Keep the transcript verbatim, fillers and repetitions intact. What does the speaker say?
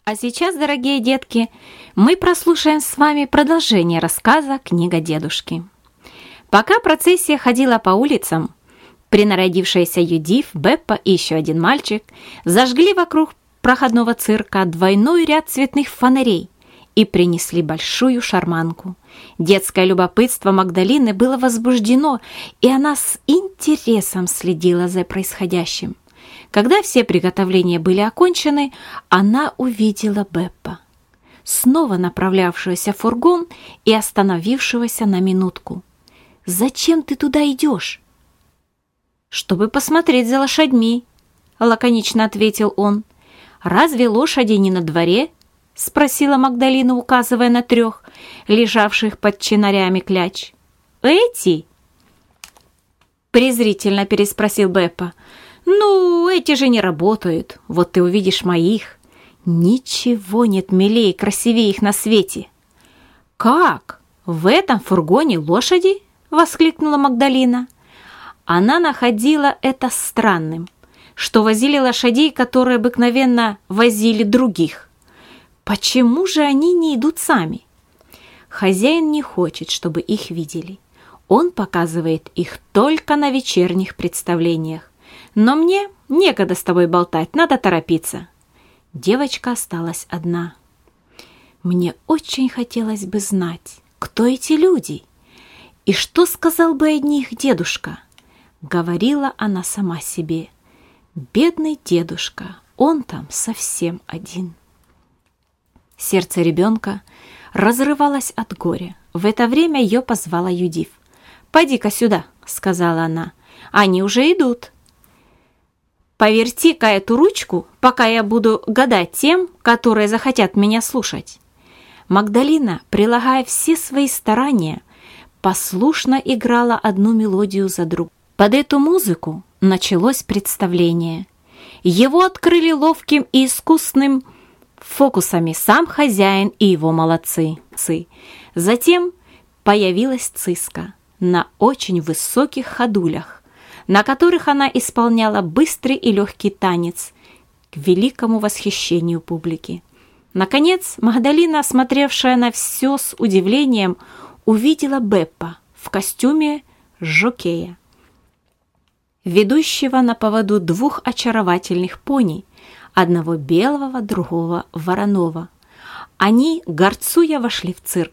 А сейчас, дорогие детки, мы прослушаем с вами продолжение рассказа «Книга дедушки». Пока процессия ходила по улицам, принарядившаяся Юдиф, Беппа и еще один мальчик зажгли вокруг проходного цирка двойной ряд цветных фонарей и принесли большую шарманку. Детское любопытство Магдалины было возбуждено, и она с интересом следила за происходящим. Когда все приготовления были окончены, она увидела Беппа, снова направлявшегося в фургон и остановившегося на минутку. «Зачем ты туда идешь?» «Чтобы посмотреть за лошадьми», — лаконично ответил он. «Разве лошади не на дворе?» — спросила Магдалина, указывая на трех, лежавших под чинарями кляч. «Эти?» — презрительно переспросил Беппа. «Ну, эти же не работают. Вот ты увидишь моих. Ничего нет милее и красивее их на свете». «Как? В этом фургоне лошади?» — воскликнула Магдалина. Она находила это странным, что возили лошадей, которые обыкновенно возили других. Почему же они не идут сами? Хозяин не хочет, чтобы их видели. Он показывает их только на вечерних представлениях. Но мне некогда с тобой болтать, надо торопиться. Девочка осталась одна. Мне очень хотелось бы знать, кто эти люди, и что сказал бы о них дедушка, говорила она сама себе. Бедный дедушка, он там совсем один. Сердце ребенка разрывалось от горя. В это время ее позвала Юдиф. «Поди-ка сюда», — сказала она, — «они уже идут». «Поверти-ка эту ручку, пока я буду гадать тем, которые захотят меня слушать». Магдалина, прилагая все свои старания, послушно играла одну мелодию за другой. Под эту музыку началось представление. Его открыли ловким и искусным фокусами сам хозяин и его молодцы. Затем появилась Циска на очень высоких ходулях, на которых она исполняла быстрый и легкий танец к великому восхищению публики. Наконец, Магдалина, смотревшая на все с удивлением, увидела Беппа в костюме жокея, ведущего на поводу двух очаровательных пони, одного белого, другого вороного. Они, горцуя, вошли в цирк.